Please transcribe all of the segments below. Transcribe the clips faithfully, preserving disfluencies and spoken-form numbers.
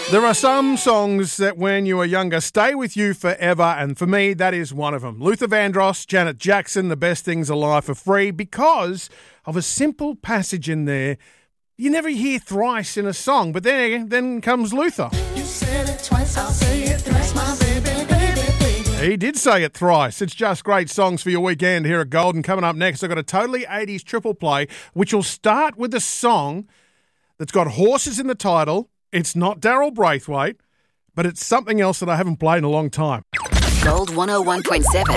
There are some songs that when you are younger stay with you forever, and for me that is one of them. Luther Vandross, Janet Jackson, The Best Things Alive for Free, because of a simple passage in there. You never hear thrice in a song, but then then comes Luther. You said it twice, I'll say it thrice, my baby, baby, baby. He did say it thrice. It's just great songs for your weekend here at Golden. Coming up next, I've got a totally eighties triple play, which will start with a song that's got horses in the title. It's not Daryl Braithwaite, but it's something else that I haven't played in a long time. Gold one oh one point seven.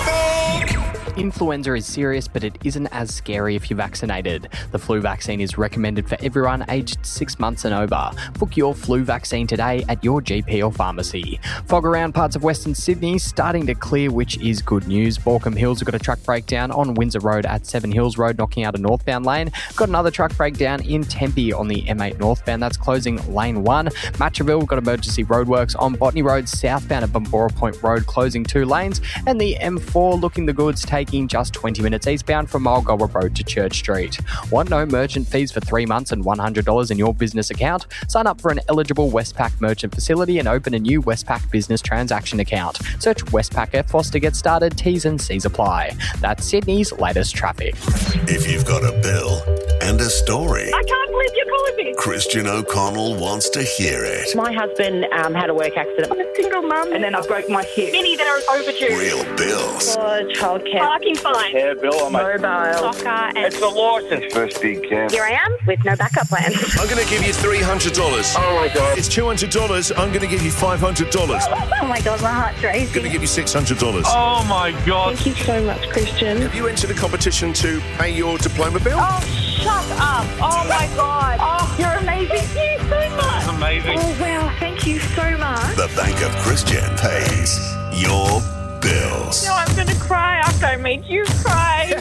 Influenza is serious, but it isn't as scary if you're vaccinated. The flu vaccine is recommended for everyone aged six months and over. Book your flu vaccine today at your G P or pharmacy. Fog around parts of Western Sydney starting to clear, which is good news. Balcombe Hills have got a truck breakdown on Windsor Road at Seven Hills Road, knocking out a northbound lane. Got another truck breakdown in Tempe on the M eight northbound. That's closing lane one. Matraville, we've got emergency roadworks on Botany Road southbound at Bumbora Point Road, closing two lanes. And the M four looking the goods, taking just twenty minutes eastbound from Mulgoa Road to Church Street. Want no merchant fees for three months and one hundred dollars in your business account? Sign up for an eligible Westpac merchant facility and open a new Westpac business transaction account. Search Westpac F F O S to get started. T's and C's apply. That's Sydney's latest traffic. If you've got a bill and a story, I can't believe you're calling me. Christian O'Connell wants to hear it. My husband um, had a work accident. I'm a single mum and then I broke my hip. Many that are overdue. Real bills. For childcare. Parking fine. Yeah, Bill, I'm a... Mobile. Soccer and... It's the licence. First big camp. Here I am with no backup plan. I'm going to give you three hundred dollars. Oh, my God. It's two hundred dollars. I'm going to give you five hundred dollars. Oh, my God, my heart's racing. I'm going to give you six hundred dollars. Oh, my God. Thank you so much, Christian. Have you entered a competition to pay your diploma bill? Oh, shut up. Oh, my God. Oh, you're amazing. Thank you so much. That's amazing. Oh, wow. Thank you so much. The Bank of Christian pays your bills. No, I'm going to cry after I made you cry.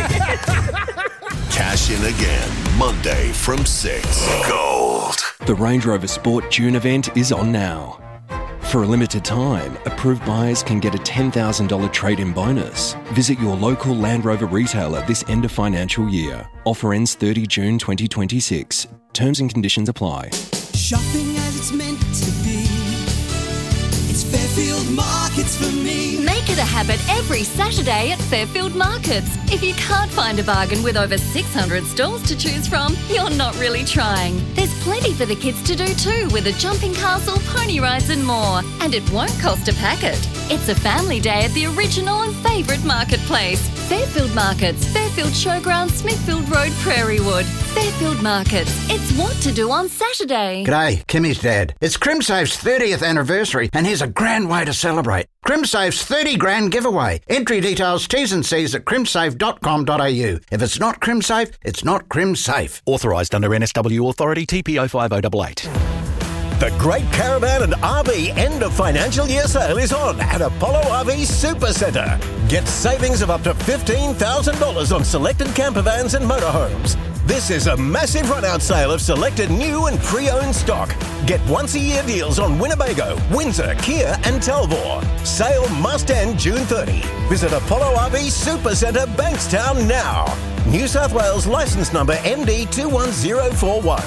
Cash in again, Monday from six. Gold. The Range Rover Sport June event is on now. For a limited time, approved buyers can get a ten thousand dollars trade-in bonus. Visit your local Land Rover retailer this end of financial year. Offer ends thirtieth of June twenty twenty-six. Terms and conditions apply. Shopping as it's meant to be. It's Fairfield Markets for me. Make it a habit every Saturday at Fairfield Markets. If you can't find a bargain with over six hundred stalls to choose from, you're not really trying. There's plenty for the kids to do too, with a jumping castle, pony rides and more. And it won't cost a packet. It's a family day at the original and favourite marketplace. Fairfield Markets, Fairfield Showground, Smithfield Road, Prairiewood. Fairfield Markets. It's what to do on Saturday. G'day, Kimmy's dad. It's CrimSafe's thirtieth anniversary and here's a grand way to celebrate. CrimSafe's thirty grand giveaway. Entry details, T's and C's at crimsafe dot com dot a u. If it's not CrimSafe, it's not CrimSafe. Authorised under N S W Authority T P O five oh eight eight. The Great Caravan and R V End of Financial Year Sale is on at Apollo R V Super Centre. Get savings of up to fifteen thousand dollars on selected campervans and motorhomes. This is a massive run-out sale of selected new and pre-owned stock. Get once-a-year deals on Winnebago, Windsor, Kia and Talbot. Sale must end June thirtieth. Visit Apollo R V Super Centre, Bankstown now. New South Wales licence number M D two one zero four one.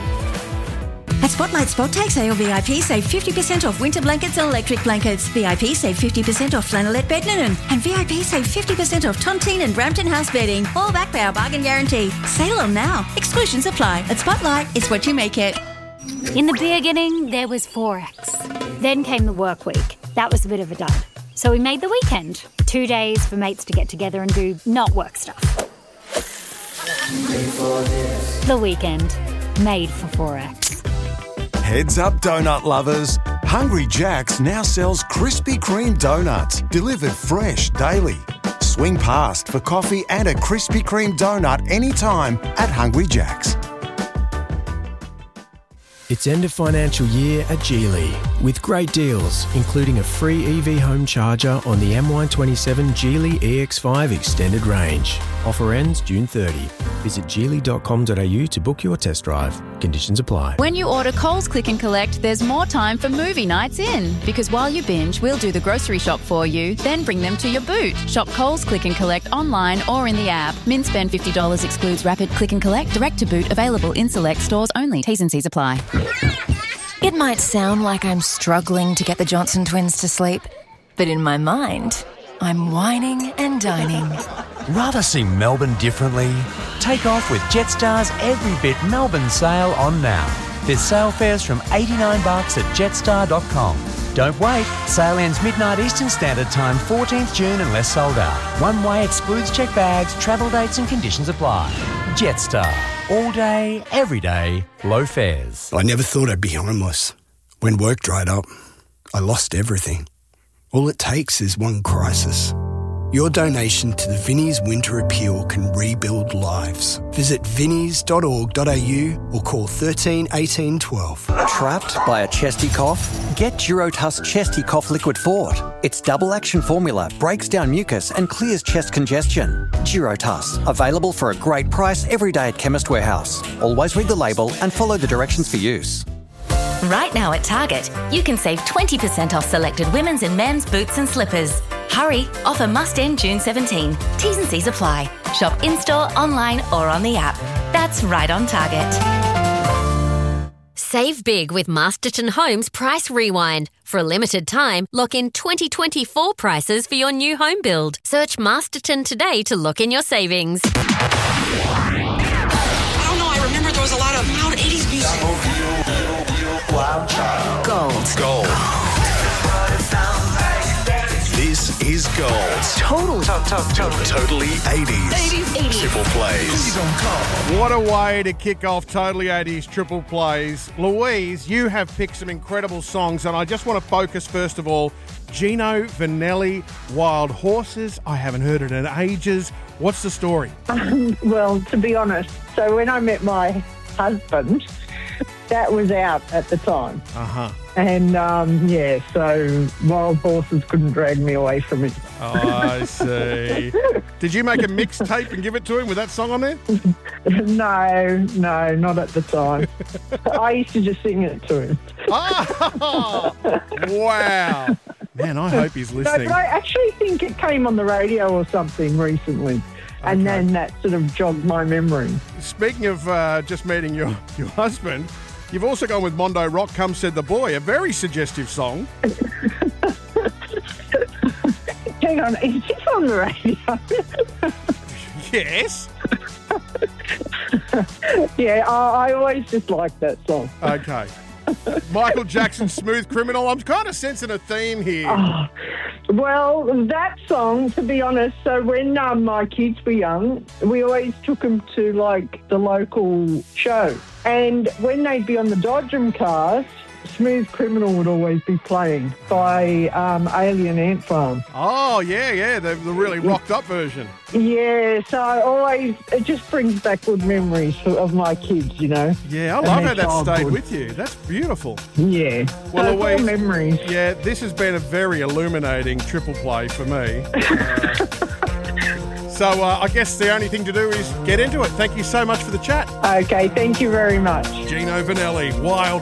At Spotlight Spot Tag Sale, V I P save fifty percent off winter blankets and electric blankets. V I P save fifty percent off flannelette bed linen. And V I P save fifty percent off Tontine and Brampton House bedding. All backed by our bargain guarantee. Sale on now. Exclusions apply. At Spotlight, it's what you make it. In the beginning, there was Forex. Then came the work week. That was a bit of a dud. So we made the weekend. Two days for mates to get together and do not work stuff. The weekend. Made for Forex. Heads up, donut lovers. Hungry Jack's now sells Krispy Kreme donuts, delivered fresh daily. Swing past for coffee and a Krispy Kreme donut anytime at Hungry Jack's. It's end of financial year at Geely, with great deals, including a free E V home charger on the M Y twenty-seven Geely E X five Extended Range. Offer ends June thirtieth. Visit geely dot com dot a u to book your test drive. Conditions apply. When you order Coles Click and Collect, there's more time for movie nights in. Because while you binge, we'll do the grocery shop for you, then bring them to your boot. Shop Coles Click and Collect online or in the app. Min spend fifty dollars excludes rapid click and collect, direct to boot, available in select stores only. T's and C's apply. It might sound like I'm struggling to get the Johnson twins to sleep, but in my mind, I'm whining and dining. Rather see Melbourne differently? Take off with Jetstar's Every Bit Melbourne sale on now. There's sale fares from eighty-nine bucks at jetstar dot com. Don't wait. Sale ends midnight Eastern Standard Time, fourteenth June unless sold out. One way excludes check bags, travel dates and conditions apply. Jetstar. All day, every day, low fares. I never thought I'd be homeless. When work dried up, I lost everything. All it takes is one crisis. Your donation to the Vinnie's Winter Appeal can rebuild lives. Visit vinnies dot org dot a u or call thirteen eighteen twelve. Trapped by a chesty cough? Get Durotuss Chesty Cough Liquid Fort. Its double action formula breaks down mucus and clears chest congestion. Durotuss, available for a great price every day at Chemist Warehouse. Always read the label and follow the directions for use. Right now at Target, you can save twenty percent off selected women's and men's boots and slippers. Hurry, offer must end June seventeenth. T's and C's apply. Shop in-store, online or on the app. That's right on Target. Save big with Masterton Homes Price Rewind. For a limited time, lock in twenty twenty-four prices for your new home build. Search Masterton today to lock in your savings. I don't know, I remember there was a lot of loud eighties music. Gold. Gold. This is Gold. Total. Totally eighties. eighties, eighties. Triple plays. What a way to kick off Totally eighties Triple Plays. Louise, you have picked some incredible songs, and I just want to focus first of all, Gino Vanelli, Wild Horses. I haven't heard it in ages. What's the story? Um, well, to be honest, so when I met my husband, that was out at the time. Uh-huh. And, um, yeah, so Wild Horses couldn't drag me away from it. Oh, I see. Did you make a mixtape and give it to him with that song on there? No, no, not at the time. I used to just sing it to him. Oh, wow. Man, I hope he's listening. No, but I actually think it came on the radio or something recently. And Okay. then that sort of jogged my memory. Speaking of uh, just meeting your, your husband, you've also gone with Mondo Rock, Come Said the Boy, a very suggestive song. Hang on, is this on the radio? Yes. Yeah, I, I always just like that song. Okay. Michael Jackson, Smooth Criminal. I'm kind of sensing a theme here. Oh, well, that song, to be honest, so when um, my kids were young, we always took them to, like, the local show. And when they'd be on the Dodgem cars, Smooth Criminal would always be playing by um, Alien Ant Farm. Oh, yeah, yeah, the, the really rocked up version. Yeah, so I always, it just brings back good memories of my kids, you know. Yeah, I and love their how that stayed childhood. with you. That's beautiful. Yeah. Well, So it's all Louise, memories. yeah, this has been a very illuminating triple play for me. Uh, so uh, I guess the only thing to do is get into it. Thank you so much for the chat. Okay, thank you very much. Gino Vanelli, Wild